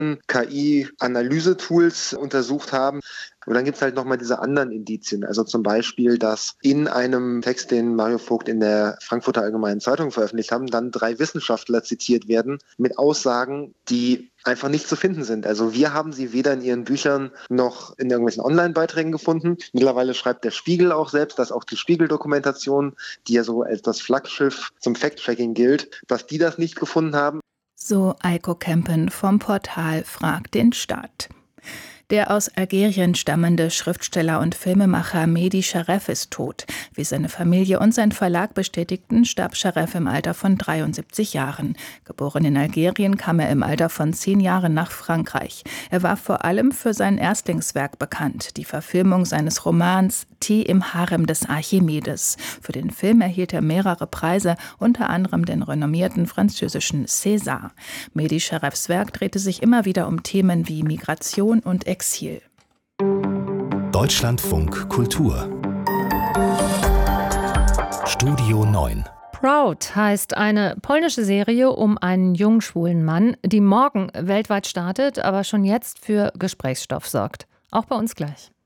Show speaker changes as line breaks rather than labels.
KI-Analyse-Tools untersucht haben. Und dann gibt es halt nochmal diese anderen Indizien. Also zum Beispiel, dass in einem Text, den Mario Vogt in der Frankfurter Allgemeinen Zeitung veröffentlicht haben, dann 3 Wissenschaftler zitiert werden mit Aussagen, die einfach nicht zu finden sind. Also wir haben sie weder in ihren Büchern noch in irgendwelchen Online-Beiträgen gefunden. Mittlerweile schreibt der Spiegel auch selbst, dass auch die Spiegel-Dokumentation, die ja so als das Flaggschiff zum Fact-Checking gilt, dass die das nicht gefunden haben.
So Eiko Kempen vom Portal Frag den Staat. Der aus Algerien stammende Schriftsteller und Filmemacher Mehdi Scharef ist tot. Wie seine Familie und sein Verlag bestätigten, starb Scharef im Alter von 73 Jahren. Geboren in Algerien, kam er im Alter von 10 Jahren nach Frankreich. Er war vor allem für sein Erstlingswerk bekannt, die Verfilmung seines Romans Tee im Harem des Archimedes. Für den Film erhielt er mehrere Preise, unter anderem den renommierten französischen César. Mehdi Scharefs Werk drehte sich immer wieder um Themen wie Migration und Exil.
Deutschlandfunk Kultur Studio 9.
Proud heißt eine polnische Serie um einen jungen schwulen Mann, die morgen weltweit startet, aber schon jetzt für Gesprächsstoff sorgt. Auch bei uns gleich.